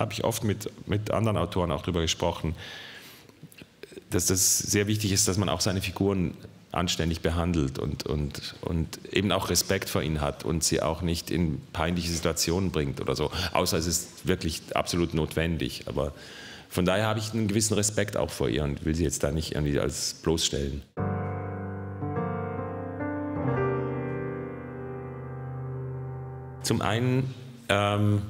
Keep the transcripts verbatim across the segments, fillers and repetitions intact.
habe ich oft mit, mit anderen Autoren auch drüber gesprochen, dass das sehr wichtig ist, dass man auch seine Figuren anständig behandelt und, und, und eben auch Respekt vor ihnen hat und sie auch nicht in peinliche Situationen bringt oder so, außer es ist wirklich absolut notwendig. Aber von daher habe ich einen gewissen Respekt auch vor ihr und will sie jetzt da nicht irgendwie als bloßstellen. Zum einen ähm,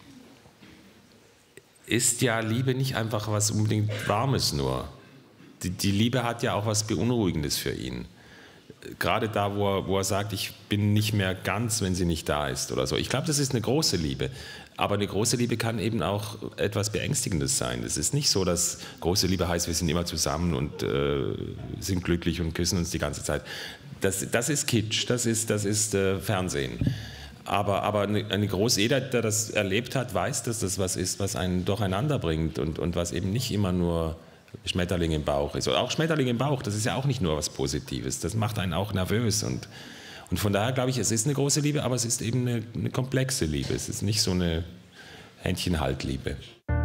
ist ja Liebe nicht einfach was unbedingt Warmes nur. Die, die Liebe hat ja auch was Beunruhigendes für ihn. Gerade da, wo er, wo er sagt, ich bin nicht mehr ganz, wenn sie nicht da ist oder so. Ich glaube, das ist eine große Liebe. Aber eine große Liebe kann eben auch etwas Beängstigendes sein. Es ist nicht so, dass große Liebe heißt, wir sind immer zusammen und äh, sind glücklich und küssen uns die ganze Zeit. Das, das ist Kitsch, das ist, das ist äh, Fernsehen. Aber, aber eine, eine große, jeder, der das erlebt hat, weiß, dass das was ist, was einen durcheinander bringt und, und was eben nicht immer nur Schmetterling im Bauch ist. Oder auch Schmetterling im Bauch, das ist ja auch nicht nur was Positives, das macht einen auch nervös. Und, und von daher glaube ich, es ist eine große Liebe, aber es ist eben eine, eine komplexe Liebe. Es ist nicht so eine Händchenhaltliebe.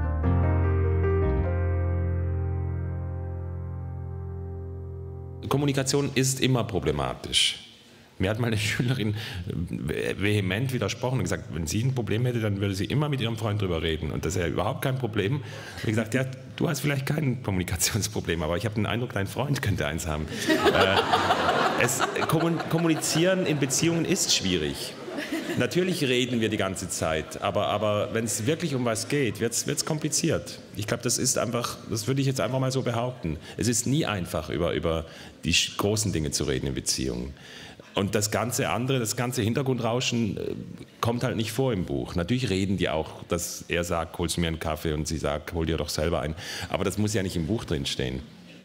Kommunikation ist immer problematisch. Mir hat mal eine Schülerin vehement widersprochen und gesagt, wenn sie ein Problem hätte, dann würde sie immer mit ihrem Freund drüber reden. Und das ist ja überhaupt kein Problem. Und ich gesagt, ja, du hast vielleicht kein Kommunikationsproblem, aber ich habe den Eindruck, dein Freund könnte eins haben. äh, es, kommunizieren in Beziehungen ist schwierig. Natürlich reden wir die ganze Zeit, aber, aber wenn es wirklich um was geht, wird es kompliziert. Ich glaube, das ist einfach, das würde ich jetzt einfach mal so behaupten. Es ist nie einfach, über, über die großen Dinge zu reden in Beziehungen. Und das ganze andere, das ganze Hintergrundrauschen äh, kommt halt nicht vor im Buch. Natürlich reden die auch, dass er sagt, holst du mir einen Kaffee und sie sagt, hol dir doch selber einen. Aber das muss ja nicht im Buch drin stehen.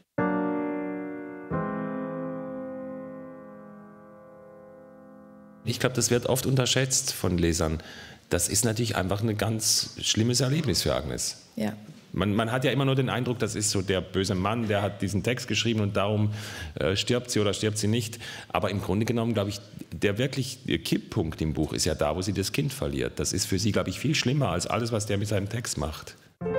Ich glaube, das wird oft unterschätzt von Lesern. Das ist natürlich einfach ein ganz schlimmes Erlebnis für Agnes. Ja. Man, man hat ja immer nur den Eindruck, das ist so der böse Mann, der hat diesen Text geschrieben und darum äh, stirbt sie oder stirbt sie nicht. Aber im Grunde genommen, glaube ich, der wirklich der Kipppunkt im Buch ist ja da, wo sie das Kind verliert. Das ist für sie, glaube ich, viel schlimmer als alles, was der mit seinem Text macht.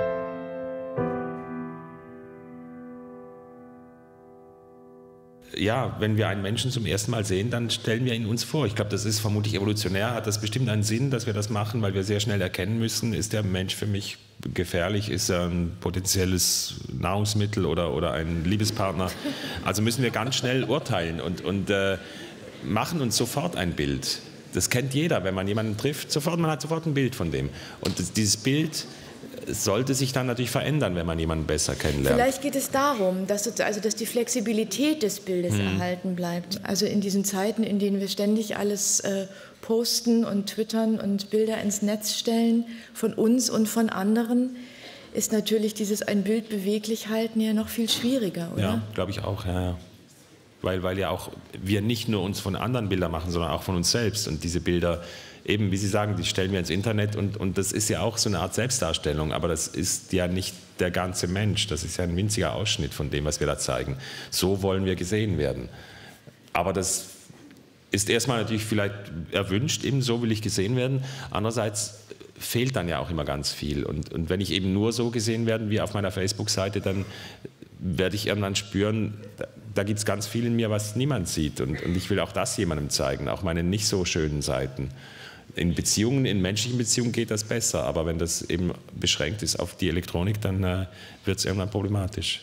Ja, wenn wir einen Menschen zum ersten Mal sehen, dann stellen wir ihn uns vor. Ich glaube, das ist vermutlich evolutionär, hat das bestimmt einen Sinn, dass wir das machen, weil wir sehr schnell erkennen müssen, ist der Mensch für mich gefährlich, ist er ein potenzielles Nahrungsmittel oder, oder ein Liebespartner. Also müssen wir ganz schnell urteilen und, und äh, machen uns sofort ein Bild. Das kennt jeder, wenn man jemanden trifft, sofort, man hat sofort ein Bild von dem. Und das, dieses Bild sollte sich dann natürlich verändern, wenn man jemanden besser kennenlernt. Vielleicht geht es darum, dass, also, dass die Flexibilität des Bildes hm. erhalten bleibt. Also in diesen Zeiten, in denen wir ständig alles äh, posten und twittern und Bilder ins Netz stellen, von uns und von anderen, ist natürlich dieses ein Bild beweglich halten ja noch viel schwieriger, oder? Ja, glaube ich auch, ja, ja. Weil, weil ja auch wir nicht nur uns von anderen Bilder machen, sondern auch von uns selbst. Und diese Bilder, eben wie Sie sagen, die stellen wir ins Internet und, und das ist ja auch so eine Art Selbstdarstellung, aber das ist ja nicht der ganze Mensch, das ist ja ein winziger Ausschnitt von dem, was wir da zeigen. So wollen wir gesehen werden. Aber das ist erstmal natürlich vielleicht erwünscht, eben so will ich gesehen werden. Andererseits fehlt dann ja auch immer ganz viel. Und, und wenn ich eben nur so gesehen werde wie auf meiner Facebook-Seite, dann werde ich irgendwann spüren, da, da gibt es ganz viel in mir, was niemand sieht. Und, und ich will auch das jemandem zeigen, auch meine nicht so schönen Seiten. In Beziehungen, in menschlichen Beziehungen geht das besser, aber wenn das eben beschränkt ist auf die Elektronik, dann äh, wird es irgendwann problematisch.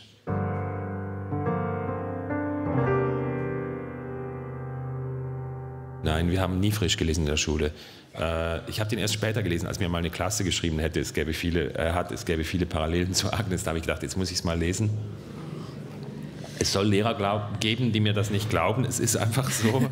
Nein, wir haben nie frisch gelesen in der Schule. Äh, ich habe den erst später gelesen, als mir mal eine Klasse geschrieben hätte, es gäbe viele, äh, hat, es gäbe viele Parallelen zu Agnes. Da habe ich gedacht, jetzt muss ich es mal lesen. Es soll Lehrer glaub, geben, die mir das nicht glauben. Es ist einfach so.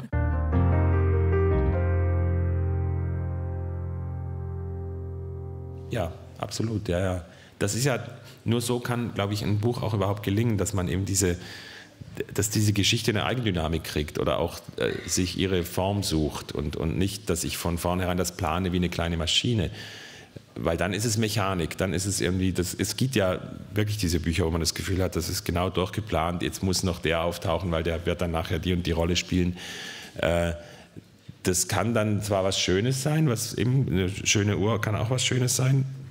Ja, absolut. Ja, ja. Das ist ja, nur so kann, glaube ich, ein Buch auch überhaupt gelingen, dass man eben diese, dass diese Geschichte eine Eigendynamik kriegt oder auch äh, sich ihre Form sucht und, und nicht, dass ich von vornherein das plane wie eine kleine Maschine. Weil dann ist es Mechanik, dann ist es irgendwie, das, es gibt ja wirklich diese Bücher, wo man das Gefühl hat, das ist genau durchgeplant, jetzt muss noch der auftauchen, weil der wird dann nachher die und die Rolle spielen. Äh, Das kann dann zwar was Schönes sein, was eben eine schöne Uhr kann auch was Schönes sein,